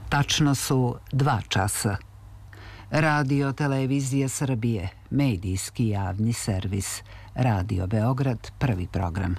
Tačno su 2 časa. Radio Televizija Srbije, medijski javni servis. Radio Beograd, prvi program.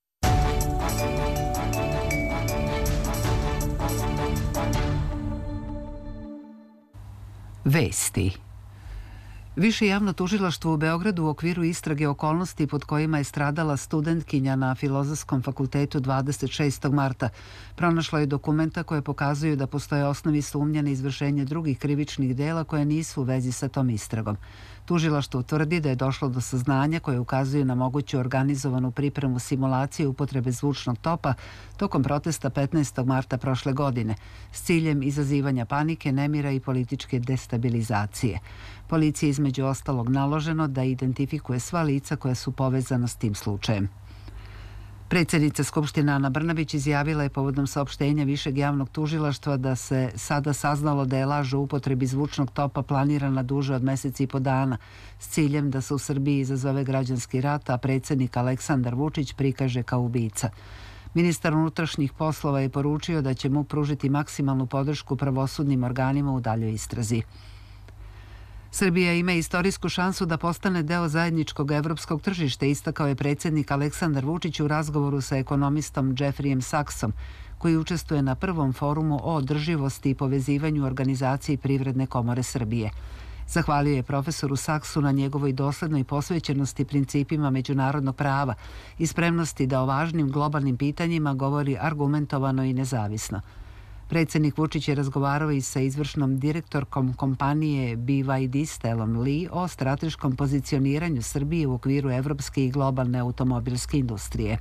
Vesti. Više javno tužilaštvo u Beogradu u okviru istrage okolnosti pod kojima je stradala studentkinja na Filozofskom fakultetu 26. marta pronašlo je dokumenta koje pokazuju da postoje osnovi sumnje na izvršenje drugih krivičnih dela koje nisu u vezi sa tom istragom. Tužilaštvo tvrdi da je došlo do saznanja koje ukazuju na moguću organizovanu pripremu simulacije upotrebe zvučnog topa tokom protesta 15. marta prošle godine s ciljem izazivanja panike, nemira i političke destabilizacije. Policiji je između ostalog naloženo da identifikuje sva lica koja su povezana s tim slučajem. Predsjednica Skupštine Ana Brnabić izjavila je povodom saopštenja Višeg javnog tužilaštva da se sada saznalo da je laž o upotrebi zvučnog topa planirana duže od meseci i po dana s ciljem da se u Srbiji izazove građanski rat, a predsjednik Aleksandar Vučić prikaže kao ubica. Ministar unutrašnjih poslova je poručio da će mu pružiti maksimalnu podršku pravosudnim organima u daljoj istrazi. Srbija ima istorijsku šansu da postane deo zajedničkog evropskog tržišta, istakao je predsjednik Aleksandar Vučić u razgovoru sa ekonomistom Jeffreyem Saxom, koji učestvuje na prvom forumu o održivosti i povezivanju organizaciji Privredne komore Srbije. Zahvalio je profesoru Saksu na njegovoj doslednoj posvećenosti principima međunarodnog prava i spremnosti da o važnim globalnim pitanjima govori argumentovano i nezavisno. Predsjednik Vučić je razgovarao i sa izvršnom direktorkom kompanije BYD Stellom Lee o strateškom pozicioniranju Srbije u okviru evropske i globalne automobilske industrije.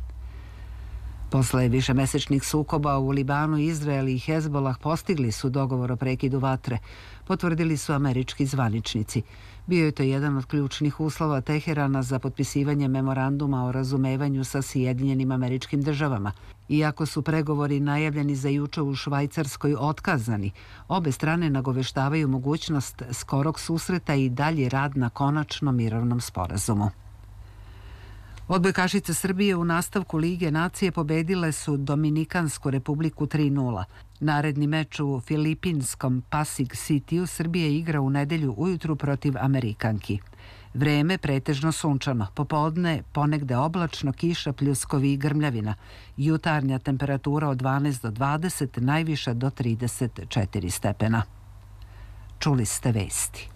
Posle višemesečnih sukoba u Libanu, Izrael i Hezbolah postigli su dogovor o prekidu vatre, potvrdili su američki zvaničnici. Bio je to jedan od ključnih uslova Teherana za potpisivanje memoranduma o razumevanju sa Sjedinjenim Američkim Državama. Iako su pregovori najavljeni za juče u Švajcarskoj otkazani, obe strane nagoveštavaju mogućnost skorog susreta i dalji rad na konačnom mirovnom sporazumu. Odbojkašice Srbije u nastavku Lige nacije pobedile su Dominikansku republiku 3:0. Naredni meč u filipinskom Pasig Cityu Srbija igra u nedelju ujutru protiv Amerikanki. Vreme pretežno sunčano, popodne ponegde oblačno, kiša, pljuskovi i grmljavina. Jutarnja temperatura od 12 do 20, najviša do 34 stepena. Čuli ste vesti.